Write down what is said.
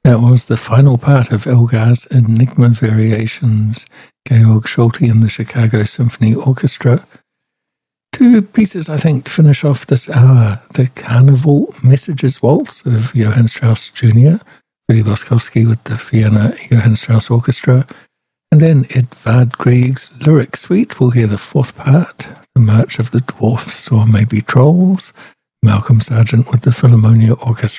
That was the final part of Elgar's Enigma Variations, Georg Schulte and the Chicago Symphony Orchestra. Two pieces, I think, to finish off this hour. The Carnival Messages Waltz of Johann Strauss Jr., Willy Boskowski with the Vienna Johann Strauss Orchestra. And then Edvard Grieg's Lyric Suite. We'll hear the fourth part, The March of the Dwarfs or Maybe Trolls, Malcolm Sargent with the Philharmonia Orchestra.